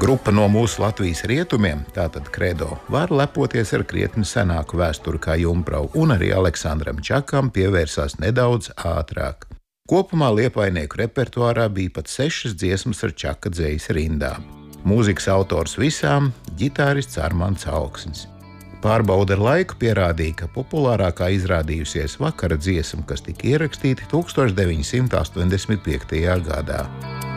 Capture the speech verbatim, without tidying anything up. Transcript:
Grupa no mūsu Latvijas rietumiem, tātad Kredo, var lepoties ar krietni senāku vēsturi kā Jumprau, un arī Aleksandram Čakam pievērsās nedaudz ātrāk. Kopumā liepainieku repertuārā bija pat sešas dziesmas ar Čaka dzejas rindām. Mūzikas autors visām – ģitārists Armands Auksnis. Pārbaude ar laiku pierādīja, ka populārākā izrādījusies vakara dziesma, kas tika ierakstīta deviņdesmit astoņdesmit piektajā gadā.